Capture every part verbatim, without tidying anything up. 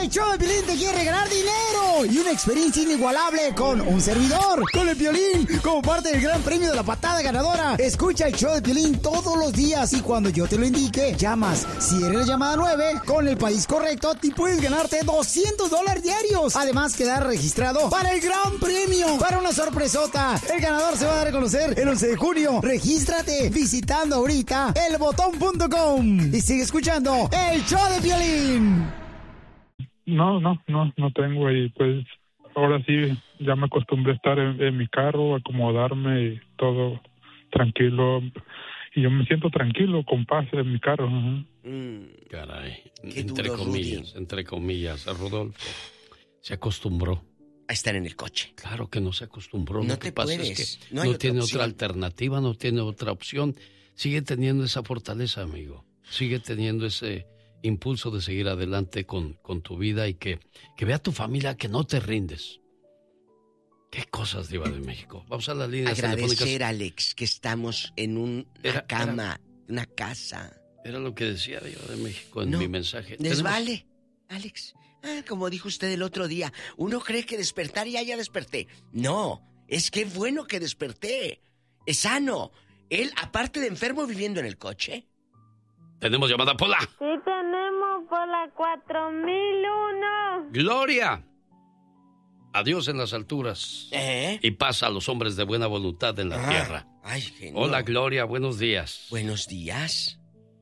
El show de Piolín te quiere regalar dinero y una experiencia inigualable con un servidor, con el Piolín, como parte del gran premio de la patada ganadora. Escucha el show de Piolín todos los días y cuando yo te lo indique, llamas. Si eres la llamada nueve, con el país correcto, te puedes ganarte doscientos dólares diarios. Además, quedar registrado para el gran premio, para una sorpresota. El ganador se va a dar a conocer el once de junio. Regístrate visitando ahorita el botón punto com y sigue escuchando el show de Piolín. No, no, no, no tengo y pues ahora sí ya me acostumbré a estar en, en mi carro, acomodarme y todo tranquilo y yo me siento tranquilo, con paz en mi carro. Uh-huh. Mm. Caray, Qué entre duro, comillas, Rudy. entre comillas, a Rodolfo se acostumbró. A estar en el coche. Claro que no se acostumbró. No Lo que te pasa puedes. es que No no, hay otra tiene opción. otra alternativa, no tiene otra opción. Sigue teniendo esa fortaleza, amigo. Sigue teniendo ese impulso de seguir adelante con, con tu vida y que, que vea tu familia que no te rindes. Qué cosas, Diva de México. Vamos a las líneas Agradecer, telefónicas. Alex, que estamos en una Era- cama, una casa. Era lo que decía Diva de México en No, mi mensaje. Les Tenemos- vale, Alex. Ah, como dijo usted el otro día, uno cree que despertar y ya, ya desperté. No, es que bueno que desperté. Es sano. Él, aparte de enfermo, viviendo en el coche. Tenemos llamada Pola. Sí tenemos por la cuatro mil uno. Gloria. Adiós en las alturas. ¿Eh? Y paz a los hombres de buena voluntad en la Ah, tierra. Ay, genio. Hola, Gloria, buenos días. Buenos días.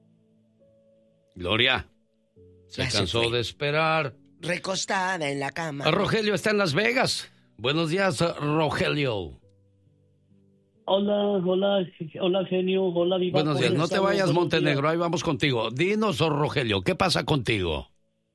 Gloria, se Ya se cansó fue. de esperar. Recostada en la cama. Rogelio está en Las Vegas. Buenos días, Rogelio. Hola, hola, hola genio, hola Diva. Buenos días, ¿cómo no te estamos? vayas, Buenos Montenegro, días. ahí vamos contigo. Dinos, oh, Rogelio, ¿qué pasa contigo?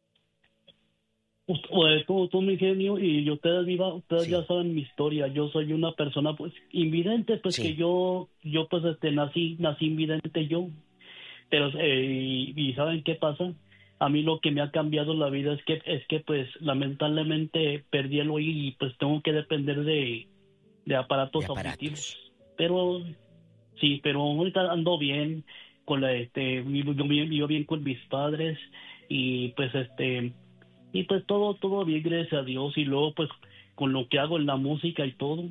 Pues, pues, tú, tú, mi genio, y ustedes, Diva, ustedes Sí. ya saben mi historia. Yo soy una persona, pues, invidente, pues, Sí. que yo, yo, pues, este, nací, nací invidente yo. Pero, eh, y, y ¿saben qué pasa? A mí lo que me ha cambiado la vida es que, es que, pues, lamentablemente perdí el oído y, pues, tengo que depender de, de aparatos, De aparatos. auditivos. Pero, sí, pero ahorita ando bien, con la, este, vivo, yo bien, vivo bien con mis padres y, pues, este... Y pues todo, todo bien, gracias a Dios. Y luego pues con lo que hago en la música y todo.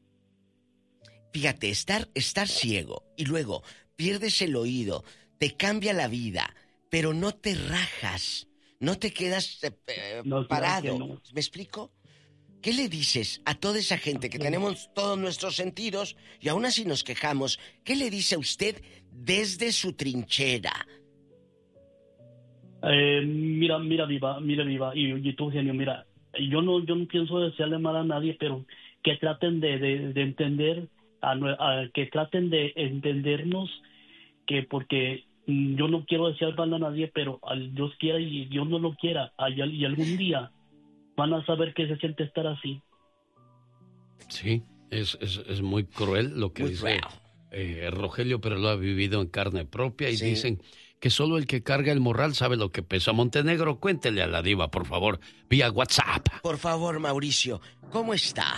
Fíjate, estar, estar ciego y luego pierdes el oído, te cambia la vida, pero no te rajas, no te quedas eh, eh, No, claro parado. que no. ¿Me explico? ¿Qué le dices a toda esa gente que tenemos todos nuestros sentidos y aún así nos quejamos? ¿Qué le dice a usted desde su trinchera? Eh, mira, mira, Viva, mira, Viva. Y, y tú, genio, mira. Yo no, yo no pienso desearle mal a nadie, pero que traten de, de, de entender, a, nue- a- que traten de entendernos, que porque mm, yo no quiero desear mal a nadie, pero al Dios quiera y Dios no lo quiera, y, al- y algún día van a saber qué se siente estar así. Sí, es, es, es muy cruel lo que Muy dice cruel. eh, Rogelio, pero lo ha vivido en carne propia y Sí. dicen que solo el que carga el morral sabe lo que pesa. Montenegro, cuéntele a la diva, por favor, vía WhatsApp. Por favor, Mauricio, ¿cómo está?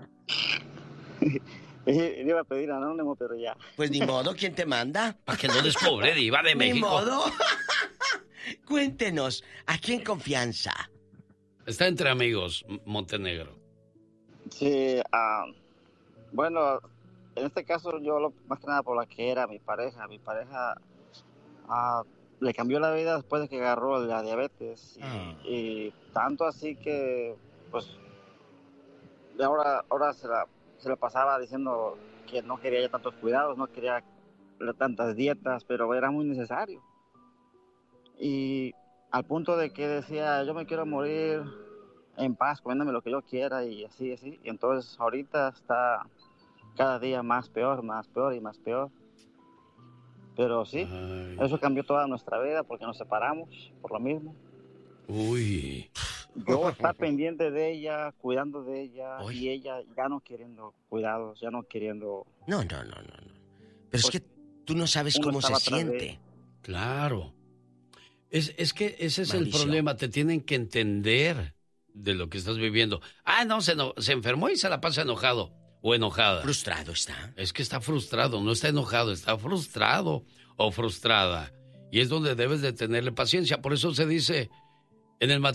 Le iba a pedir anónimo, pero ya. Pues ni modo, ¿quién te manda? Para que no despobre, diva de Ni México. modo. Cuéntenos, aquí en confianza. Está entre amigos, M- Montenegro. Sí, ah, bueno, en este caso yo lo, más que nada por la que era mi pareja. Mi pareja ah, le cambió la vida después de que agarró la diabetes. Y, Ah. y tanto así que, pues, de ahora, ahora se la, se la pasaba diciendo que no quería ya tantos cuidados, no quería tantas dietas, pero era muy necesario. Y al punto de que decía, yo me quiero morir en paz, comiéndome lo que yo quiera y así, así. Y entonces ahorita está cada día más peor, más peor y más peor. Pero sí, Ay. eso cambió toda nuestra vida porque nos separamos por lo mismo. Uy, Yo estar pendiente de ella, cuidando de ella, Uy. y ella ya no queriendo cuidados, ya no queriendo... No, no, no, no, no. Pero es que tú no sabes Uno cómo se estaba atrás de siente. claro. Es, es que ese es Mauricio. el problema, te tienen que entender de lo que estás viviendo. Ah, no, se, eno- se enfermó y se la pasa enojado o enojada. Frustrado está. Es que está frustrado, no está enojado, está frustrado o frustrada. Y es donde debes de tenerle paciencia. Por eso se dice en el matrimonio,